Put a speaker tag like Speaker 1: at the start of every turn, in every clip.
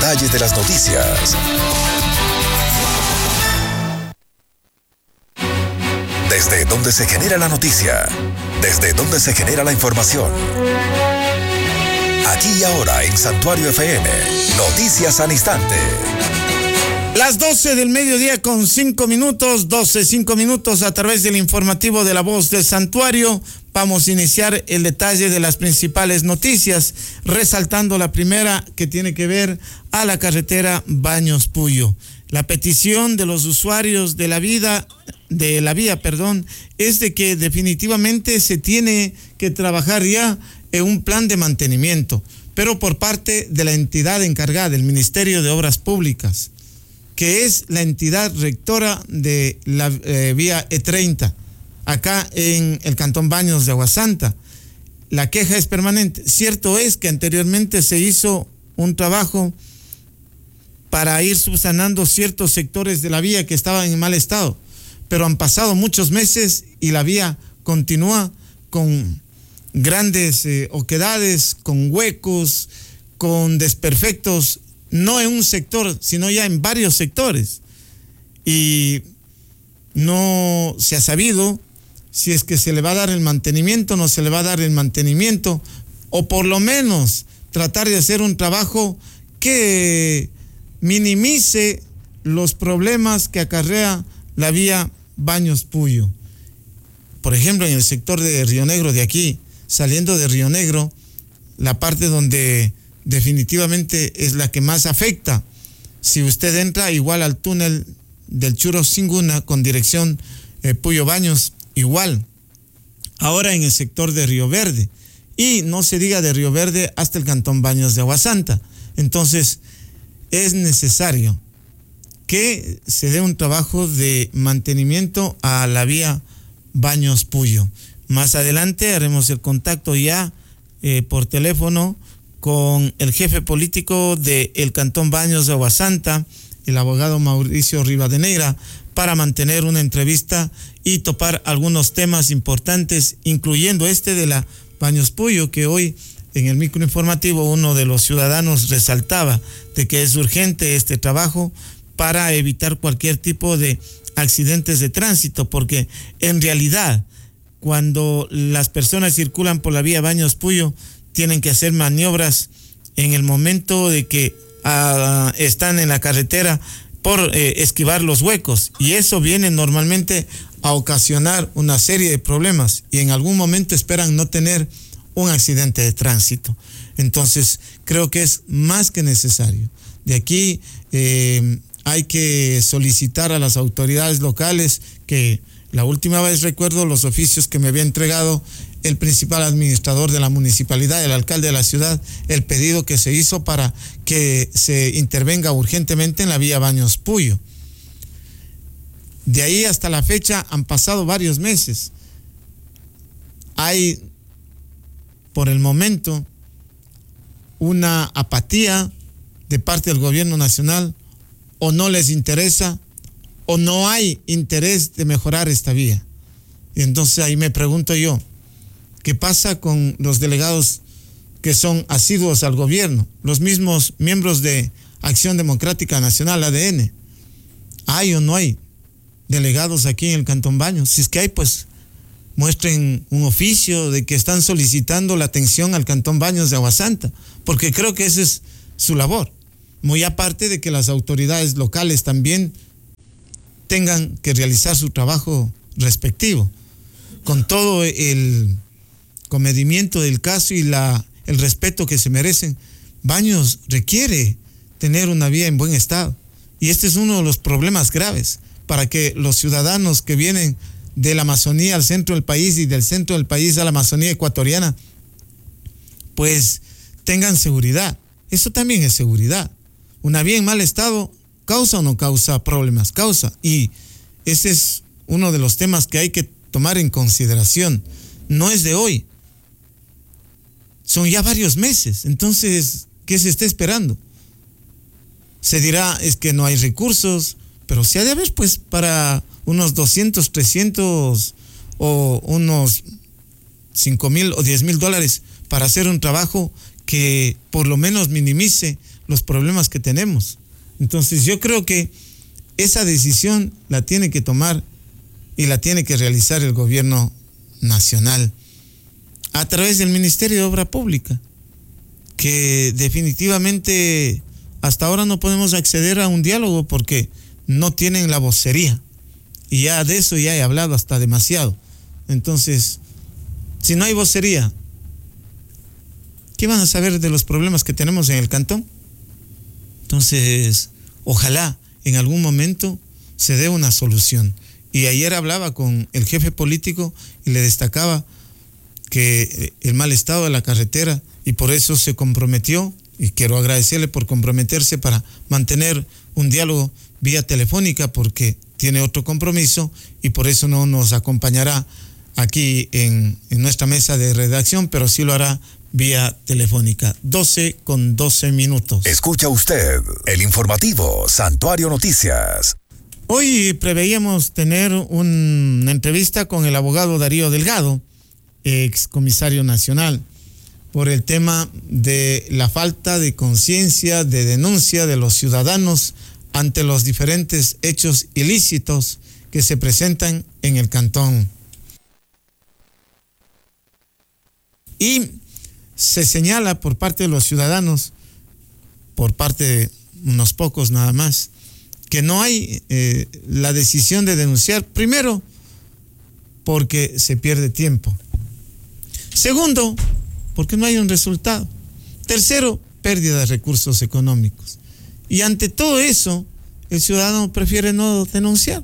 Speaker 1: detalle de las noticias. Desde donde se genera la noticia, desde donde se genera la información. Aquí y ahora en Santuario FM, noticias al instante.
Speaker 2: Las 12 del mediodía con 5 minutos, 5 minutos a través del informativo de La Voz del Santuario. Vamos a iniciar el detalle de las principales noticias, resaltando la primera que tiene que ver a la carretera Baños Puyo. La petición de los usuarios de la vía, es de que definitivamente se tiene que trabajar ya en un plan de mantenimiento, pero por parte de la entidad encargada, el Ministerio de Obras Públicas, que es la entidad rectora de la vía E30, acá en el Cantón Baños de Aguasanta. La queja es permanente. Cierto es que anteriormente se hizo un trabajo para ir subsanando ciertos sectores de la vía que estaban en mal estado, pero han pasado muchos meses y la vía continúa con grandes oquedades, con huecos, con desperfectos, no en un sector, sino ya en varios sectores. Y no se ha sabido si es que se le va a dar el mantenimiento, no se le va a dar el mantenimiento, o por lo menos tratar de hacer un trabajo que minimice los problemas que acarrea la vía Baños Puyo. Por ejemplo, en el sector de Río Negro de aquí, saliendo de Río Negro, la parte donde definitivamente es la que más afecta. Si usted entra igual al túnel del Churo Singuna con dirección Puyo Baños, igual. Ahora en el sector de Río Verde, y no se diga de Río Verde hasta el Cantón Baños de Aguasanta. Entonces es necesario que se dé un trabajo de mantenimiento a la vía Baños Puyo. Más adelante haremos el contacto ya por teléfono con el jefe político del Cantón Baños de Aguasanta, el abogado Mauricio Rivadeneira, para mantener una entrevista y topar algunos temas importantes, incluyendo este de la Baños Puyo, que hoy en el microinformativo uno de los ciudadanos resaltaba de que es urgente este trabajo para evitar cualquier tipo de accidentes de tránsito, porque en realidad cuando las personas circulan por la vía Baños Puyo tienen que hacer maniobras en el momento de que están en la carretera por esquivar los huecos, y eso viene normalmente a ocasionar una serie de problemas, y en algún momento esperan no tener un accidente de tránsito. Entonces creo que es más que necesario. De aquí hay que solicitar a las autoridades locales, que la última vez recuerdo los oficios que me había entregado el principal administrador de la municipalidad, el alcalde de la ciudad, el pedido que se hizo para que se intervenga urgentemente en la vía Baños Puyo. De ahí hasta la fecha han pasado varios meses. Hay, por el momento, una apatía de parte del gobierno nacional, o no les interesa, o no hay interés de mejorar esta vía. Y entonces ahí me pregunto yo, ¿qué pasa con los delegados que son asiduos al gobierno? Los mismos miembros de Acción Democrática Nacional, ADN. ¿Hay o no hay delegados aquí en el Cantón Baños? Si es que hay, pues muestren un oficio de que están solicitando la atención al Cantón Baños de Aguasanta, porque creo que esa es su labor. Muy aparte de que las autoridades locales también tengan que realizar su trabajo respectivo, con todo el comedimiento del caso y el respeto que se merecen. Baños requiere tener una vía en buen estado, y este es uno de los problemas graves para que los ciudadanos que vienen de la Amazonía al centro del país y del centro del país a la Amazonía ecuatoriana pues tengan seguridad. Eso también es seguridad. Una vía en mal estado ¿causa o no causa problemas? Causa, y ese es uno de los temas que hay que tomar en consideración. No es de hoy, son ya varios meses. Entonces, ¿qué se está esperando? Se dirá, es que no hay recursos, pero si ha de haber, pues, para unos 200, 300 o unos 5,000 o 10,000 dólares para hacer un trabajo que por lo menos minimice los problemas que tenemos. Entonces yo creo que esa decisión la tiene que tomar y la tiene que realizar el gobierno nacional a través del Ministerio de Obra Pública, que definitivamente hasta ahora no podemos acceder a un diálogo porque no tienen la vocería. Y ya de eso ya he hablado hasta demasiado. Entonces, si no hay vocería, ¿qué van a saber de los problemas que tenemos en el cantón? Entonces, ojalá en algún momento se dé una solución. Y ayer hablaba con el jefe político y le destacaba que el mal estado de la carretera, y por eso se comprometió, y quiero agradecerle por comprometerse para mantener un diálogo vía telefónica, porque tiene otro compromiso y por eso no nos acompañará aquí en nuestra mesa de redacción, pero sí lo hará vía telefónica. 12:12.
Speaker 1: Escucha usted el informativo Santuario Noticias.
Speaker 2: Hoy preveíamos tener una entrevista con el abogado Darío Delgado, ex comisario nacional, por el tema de la falta de conciencia, de denuncia de los ciudadanos ante los diferentes hechos ilícitos que se presentan en el cantón. Y se señala por parte de los ciudadanos, por parte de unos pocos nada más, que no hay la decisión de denunciar, primero, porque se pierde tiempo. Segundo, porque no hay un resultado. Tercero, pérdida de recursos económicos. Y ante todo eso, el ciudadano prefiere no denunciar.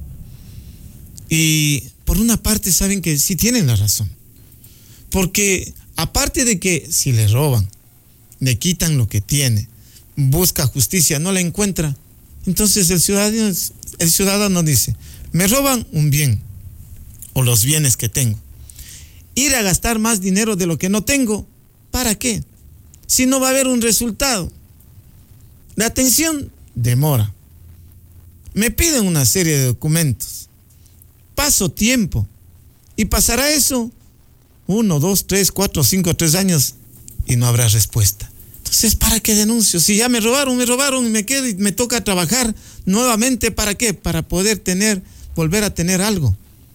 Speaker 2: Y por una parte saben que sí tienen la razón. Porque aparte de que si le roban, le quitan lo que tiene, busca justicia, no la encuentra, entonces el ciudadano dice, me roban un bien o los bienes que tengo. Ir a gastar más dinero de lo que no tengo, ¿para qué? Si no va a haber un resultado. La atención demora. Me piden una serie de documentos. Paso tiempo. Y pasará eso 1, 2, 3, 4, 5, 3 años y no habrá respuesta. Entonces, ¿para qué denuncio? Si ya me robaron y me quedo y me toca trabajar nuevamente, ¿para qué? Para poder volver a tener algo.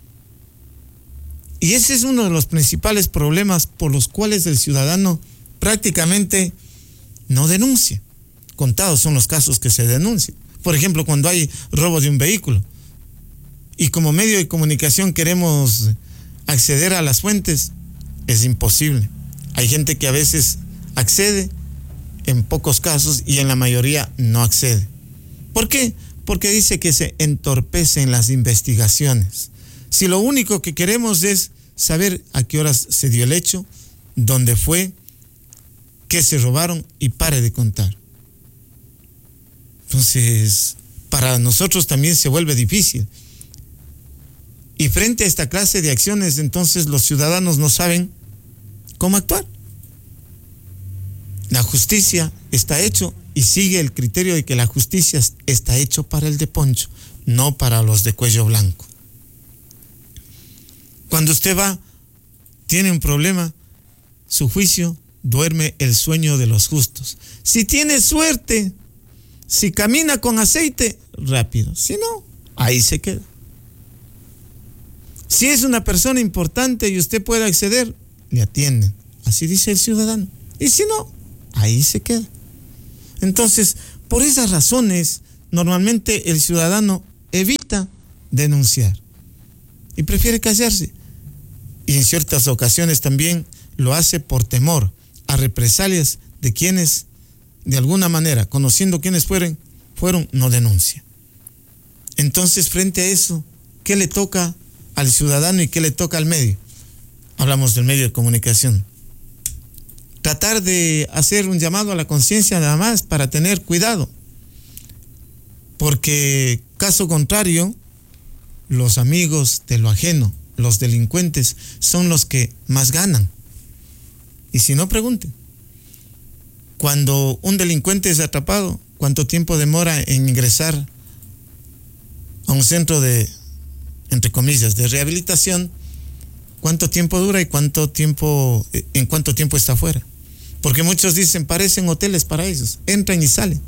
Speaker 2: Y ese es uno de los principales problemas por los cuales el ciudadano prácticamente no denuncia. Contados son los casos que se denuncian. Por ejemplo, cuando hay robo de un vehículo y como medio de comunicación queremos acceder a las fuentes, es imposible. Hay gente que a veces accede, en pocos casos, y en la mayoría no accede. ¿Por qué? Porque dice que se entorpecen las investigaciones. Si lo único que queremos es saber a qué horas se dio el hecho, dónde fue, qué se robaron, y pare de contar. Entonces, para nosotros también se vuelve difícil. Y frente a esta clase de acciones, entonces los ciudadanos no saben cómo actuar. La justicia está hecho y sigue el criterio de que la justicia está hecho para el de poncho, no para los de cuello blanco. Cuando usted va, tiene un problema, su juicio duerme el sueño de los justos. Si tiene suerte, si camina con aceite, rápido. Si no, ahí se queda. Si es una persona importante y usted puede acceder, le atienden. Así dice el ciudadano. Y si no, ahí se queda. Entonces, por esas razones, normalmente el ciudadano evita denunciar y prefiere callarse. Y en ciertas ocasiones también lo hace por temor a represalias de quienes, de alguna manera, conociendo quiénes fueron, no denuncia. Entonces, frente a eso, ¿qué le toca al ciudadano y qué le toca al medio? Hablamos del medio de comunicación. Tratar de hacer un llamado a la conciencia nada más para tener cuidado. Porque, caso contrario, los amigos de lo ajeno, los delincuentes, son los que más ganan. Y si no, pregunten. Cuando un delincuente es atrapado, ¿cuánto tiempo demora en ingresar a un centro de, entre comillas, de rehabilitación? ¿Cuánto tiempo dura y en cuánto tiempo está fuera? Porque muchos dicen, parecen hoteles para ellos, entran y salen.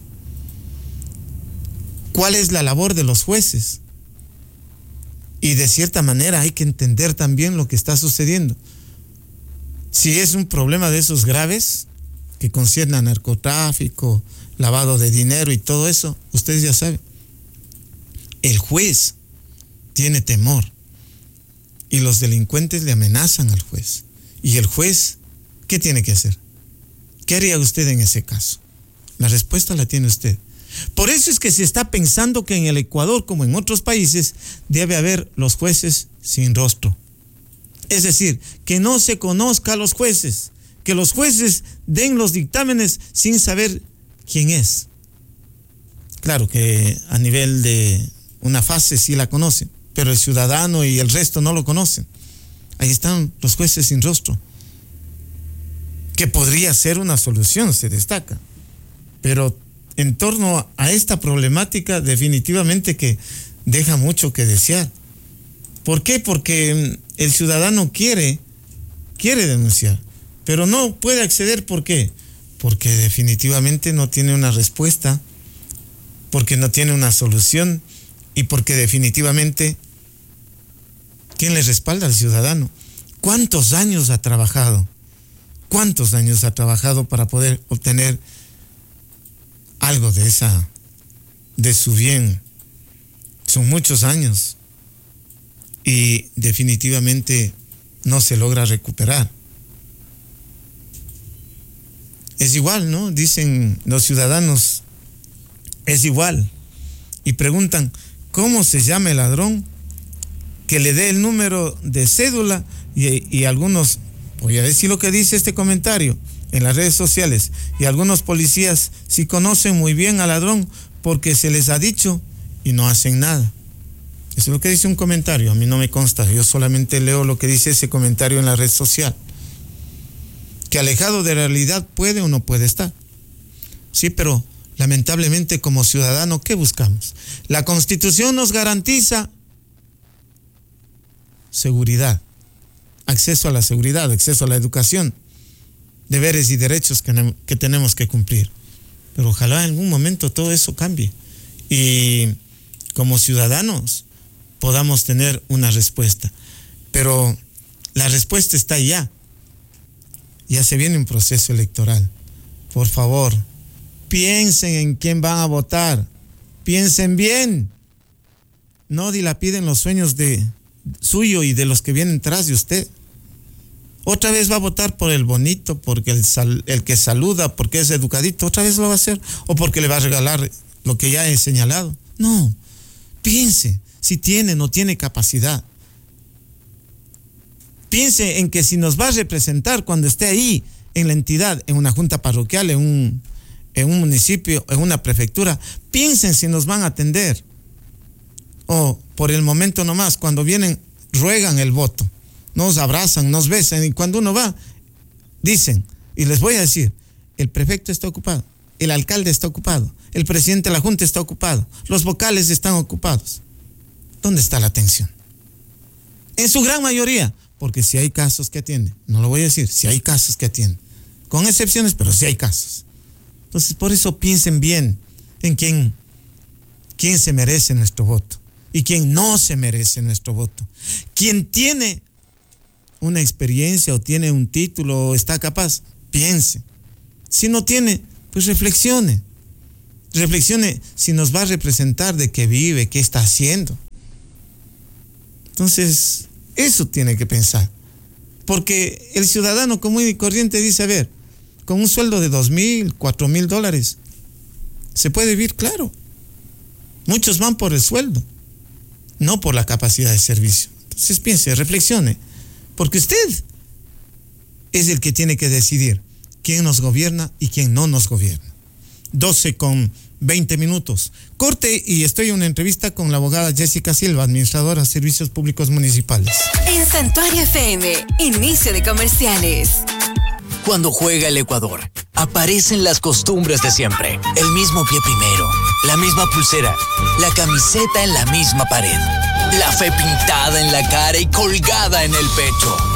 Speaker 2: ¿Cuál es la labor de los jueces? Y de cierta manera hay que entender también lo que está sucediendo. Si es un problema de esos graves, que concierne a narcotráfico, lavado de dinero y todo eso, ustedes ya saben, el juez tiene temor y los delincuentes le amenazan al juez. Y el juez, ¿qué tiene que hacer? ¿Qué haría usted en ese caso? La respuesta la tiene usted. Por eso es que se está pensando que en el Ecuador, como en otros países, debe haber los jueces sin rostro. Es decir, que no se conozca a los jueces, que los jueces den los dictámenes sin saber quién es. Claro que a nivel de una fase sí la conocen, pero el ciudadano y el resto no lo conocen. Ahí están los jueces sin rostro, que podría ser una solución, se destaca. Pero en torno a esta problemática, definitivamente que deja mucho que desear. ¿Por qué? Porque el ciudadano quiere denunciar, pero no puede acceder. ¿Por qué? Porque definitivamente no tiene una respuesta, porque no tiene una solución y porque definitivamente, ¿quién le respalda al ciudadano? ¿Cuántos años ha trabajado? ¿Cuántos años ha trabajado para poder obtener algo de su bien? Son muchos años y definitivamente no se logra recuperar. Es igual, ¿no? Dicen los ciudadanos, es igual. Y preguntan, ¿cómo se llama el ladrón? Que le dé el número de cédula y algunos, voy a decir lo que dice este comentario en las redes sociales, y algunos policías sí conocen muy bien al ladrón porque se les ha dicho y no hacen nada. Eso es lo que dice un comentario, a mí no me consta, yo solamente leo lo que dice ese comentario en la red social. Que alejado de la realidad puede o no puede estar. Sí, pero lamentablemente como ciudadano, ¿qué buscamos? La Constitución nos garantiza acceso a la seguridad, acceso a la educación, deberes y derechos que tenemos que cumplir. Pero ojalá en algún momento todo eso cambie y como ciudadanos podamos tener una respuesta. Pero la respuesta está ya se viene un proceso electoral. Por favor, piensen en quién van a votar, piensen bien, no dilapiden los sueños de suyo y de los que vienen tras de usted. Otra vez va a votar por el bonito, porque el que saluda, porque es educadito, otra vez lo va a hacer, o porque le va a regalar lo que ya he señalado. No, piense si tiene o no tiene capacidad. Piense en que si nos va a representar cuando esté ahí, en la entidad, en una junta parroquial, en un municipio, en una prefectura, piensen si nos van a atender. O por el momento nomás, cuando vienen, ruegan el voto. Nos abrazan, nos besan, y cuando uno va, dicen, y les voy a decir, el prefecto está ocupado, el alcalde está ocupado, el presidente de la junta está ocupado, los vocales están ocupados. ¿Dónde está la atención? En su gran mayoría, porque si hay casos que atienden, no lo voy a decir, si hay casos que atienden, con excepciones, pero sí hay casos. Entonces, por eso piensen bien en quién se merece nuestro voto y quién no se merece nuestro voto. Quien tiene una experiencia o tiene un título o está capaz, piense. Si no tiene, pues reflexione. Reflexione si nos va a representar, de qué vive, qué está haciendo. Entonces, eso tiene que pensar. Porque el ciudadano común y corriente dice, a ver, con un sueldo de $2,000, $4,000, ¿se puede vivir? Claro. Muchos van por el sueldo, no por la capacidad de servicio. Entonces piense, reflexione. Porque usted es el que tiene que decidir quién nos gobierna y quién no nos gobierna. 12:20. Corte y estoy en una entrevista con la abogada Jessica Silva, administradora de Servicios Públicos Municipales.
Speaker 3: En Santuario FM, inicio de comerciales.
Speaker 4: Cuando juega el Ecuador, aparecen las costumbres de siempre. El mismo pie primero, la misma pulsera, la camiseta en la misma pared, la fe pintada en la cara y colgada en el pecho.